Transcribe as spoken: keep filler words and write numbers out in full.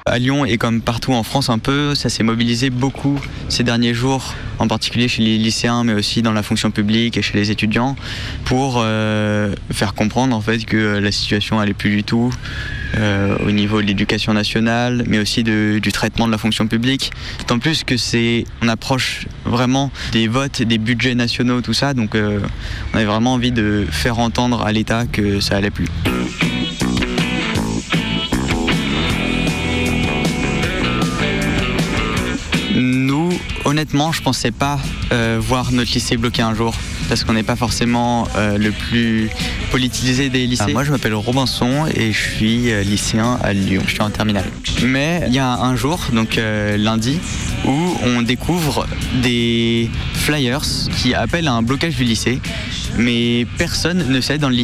À Lyon et comme partout en France un peu, ça s'est mobilisé beaucoup ces derniers jours, en particulier chez les lycéens mais aussi dans la fonction publique et chez les étudiants, pour euh, faire comprendre en fait que la situation allait plus du tout euh, au niveau de l'éducation nationale mais aussi de, du traitement de la fonction publique. D'autant plus que c'est, on approche vraiment des votes, des budgets nationaux, tout ça, donc euh, on avait vraiment envie de faire entendre à l'État que ça allait plus. Nous, honnêtement, je pensais pas euh, voir notre lycée bloqué un jour, parce qu'on n'est pas forcément euh, le plus politisé des lycées. Ah, moi, je m'appelle Robinson et je suis euh, lycéen à Lyon. Je suis en terminale. Mais il y a un jour, donc euh, lundi, où on découvre des flyers qui appellent à un blocage du lycée, mais personne ne sait dans le lycée